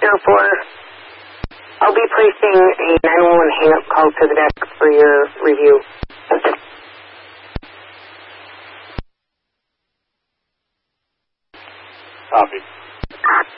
I'll be placing a 911 hang-up call to the desk for your review. Copy.